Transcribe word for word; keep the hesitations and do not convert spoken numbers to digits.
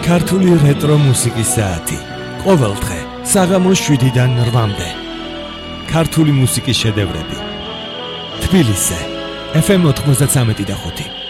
ქართული რეტრო მუსიკის საათი. ყოველდღე საღამოს შვიდიდან რვამდე. ქართული მუსიკის შედევრები. თბილისზე. ეფ ემ ოთხმოცდათვრამეტი და ხუთი.